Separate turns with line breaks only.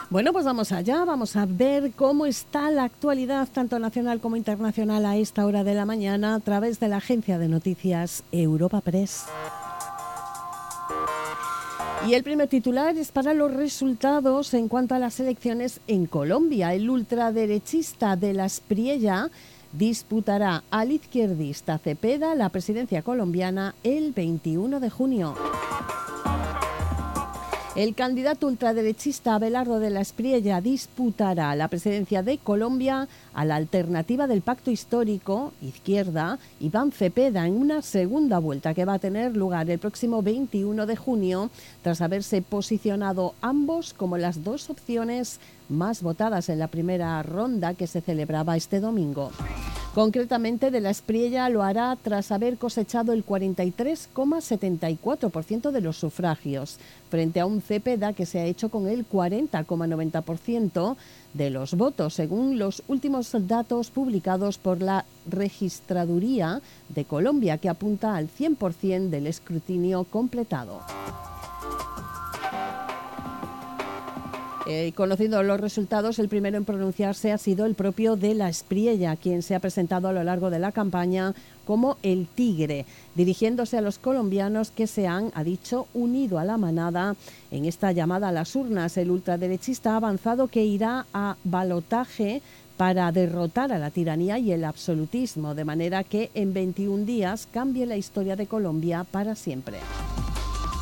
Bueno, pues vamos allá, vamos a ver cómo está la actualidad, tanto nacional como internacional, a esta hora de la mañana, a través de la agencia de noticias Europa Press. Y el primer titular es para los resultados en cuanto a las elecciones en Colombia. El ultraderechista de la Espriella disputará al izquierdista Cepeda la presidencia colombiana el 21 de junio. El candidato ultraderechista Abelardo de la Espriella disputará la presidencia de Colombia a la alternativa del pacto histórico, izquierda, Iván Cepeda, en una segunda vuelta que va a tener lugar el próximo 21 de junio, tras haberse posicionado ambos como las dos opciones más votadas en la primera ronda que se celebraba este domingo. Concretamente, de la Espriella lo hará tras haber cosechado el 43,74% de los sufragios, frente a un Cepeda que se ha hecho con el 40,90% de los votos, según los últimos datos publicados por la Registraduría de Colombia, que apunta al 100% del escrutinio completado. Conociendo los resultados, el primero en pronunciarse ha sido el propio de la Espriella, quien se ha presentado a lo largo de la campaña como el Tigre, dirigiéndose a los colombianos que se han, ha dicho, unido a la manada en esta llamada a las urnas. El ultraderechista ha avanzado que irá a balotaje para derrotar a la tiranía y el absolutismo, de manera que en 21 días cambie la historia de Colombia para siempre.